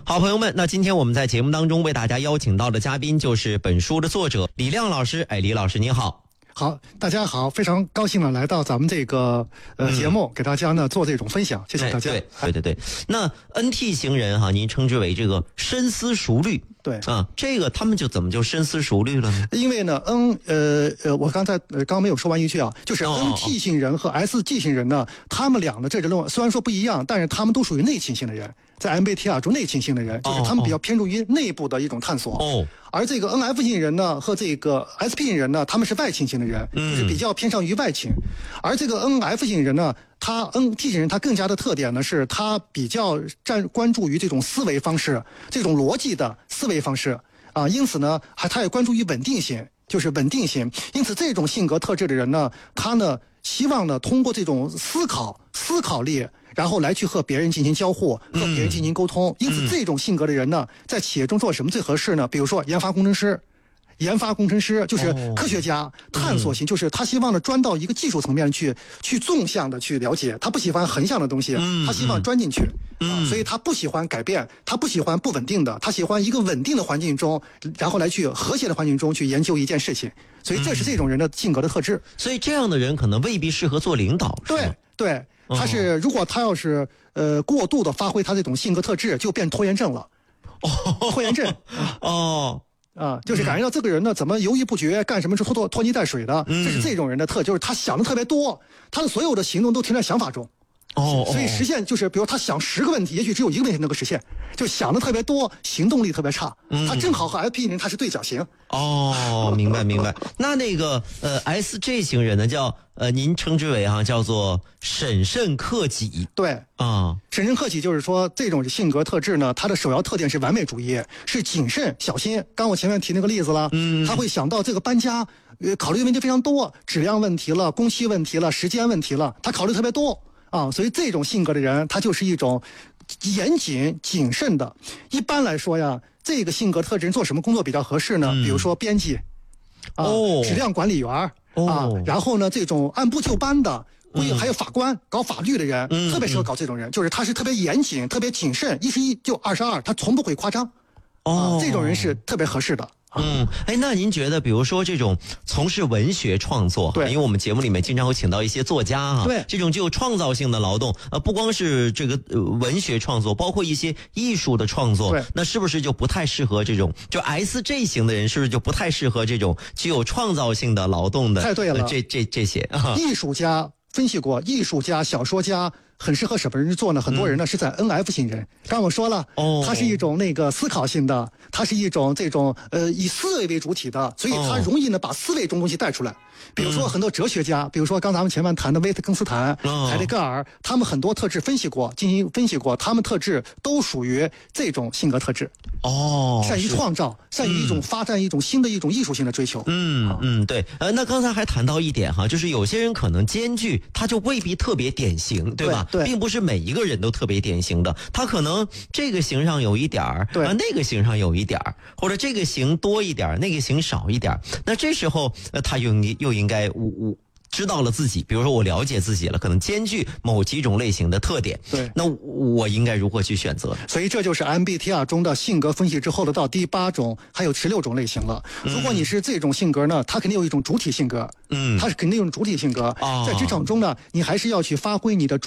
好朋友们，那今天我们在节目当中为大家邀请到的嘉宾就是本书的作者李亮老师。李老师您好。 好，大家好，非常高兴的来到咱们这个节目，给大家呢做这种分享，谢谢大家。 对。那 NT 型人哈，您称之为这个深思熟虑。 对啊，这个他们怎么就深思熟虑了呢？ 因为呢我刚没有说完一句啊，就是 NT 型人和 SG 型人呢，他们俩的这种虽然说不一样，但是他们都属于内倾性的人，在 MBTI 中内倾性的人，就是他们比较偏重于内部的一种探索。而这个 NF 型人呢和这个 SP 型人呢，他们是外倾性的人，就是比较偏向于外倾。而这个 NF 型人呢，他 NT 型人他更加的特点呢是他比较关注于这种思维方式，这种逻辑的思维方式啊，因此呢他也关注于稳定性，就是稳定性。因此这种性格特质的人呢，他呢希望呢通过这种思考力，然后来去和别人进行交互，和别人进行沟通。因此这种性格的人呢，在企业中做什么最合适呢？比如说研发工程师就是科学家，探索型，就是他希望呢钻到一个技术层面去纵向的去了解，他不喜欢横向的东西，他希望钻进去。所以他不喜欢改变，他不喜欢不稳定的，他喜欢一个稳定的环境中，然后来去和谐的环境中去研究一件事情。所以这是这种人的性格的特质。 所以这样的人可能未必适合做领导。 对，如果他要是过度的发挥他这种性格特质，就变拖延症了。拖延症。就是感觉到这个人呢，怎么犹豫不决，干什么是拖泥带水的，这是这种人的特，就是他想的特别多，他的所有的行动都停在想法中。所以实现就是，比如他想10个问题，也许只有1个问题能够实现，就想的特别多，行动力特别差。他正好和 SP 人他是对角型。 明白。那个SG 型人呢，叫您称之为叫做审慎克己。 对审慎克己就是说这种性格特质呢，它的首要特点是完美主义，是谨慎小心。刚我前面提那个例子了，他会想到这个搬家，考虑的问题非常多，质量问题了，工期问题了，时间问题了，他考虑特别多。所以这种性格的人，他就是一种严谨谨慎的。一般来说呀，这个性格特质做什么工作比较合适呢？比如说编辑质量管理员然后呢这种按部就班的，还有法官搞法律的人，特别适合搞这种人，就是他是特别严谨特别谨慎，1是1就2是2，他从不会夸张。这种人是特别合适的。 那您觉得比如说这种从事文学创作，因为我们节目里面经常会请到一些作家这种具有创造性的劳动，不光是这个文学创作，包括一些艺术的创作，那是不是就不太适合这种就 SG 型的人，是不是就不太适合这种具有创造性的劳动的？ 太对了， 这些艺术家分析过，艺术家小说家很适合什么人做呢？很多人呢是在 NF 型人，刚我说了，他是一种那个思考性的，他是一种这种以思维为主体的，所以他容易呢把思维中东西带出来。比如说很多哲学家，比如说刚咱们前面谈的维特根斯坦、海德格尔，他们很多特质进行分析过，他们特质都属于这种性格特质。善于创造，善于一种发展一种新的一种艺术性的追求。 对。那刚才还谈到一点就是有些人可能兼具，他就未必特别典型，对吧？ 对， 并不是每一个人都特别典型的，他可能这个型上有一点儿，那个型上有一点儿，或者这个型多一点，那个型少一点。那这时候他又应该知道了自己，比如说我了解自己了，可能兼具某几种类型的特点。 对， 那我应该如何去选择？ 所以这就是 MBTI 中的性格分析之后的到第8种，还有16种类型了。如果你是这种性格呢，它肯定有一种主体性格。它是肯定有主体性格。在职场中呢，你还是要去发挥你的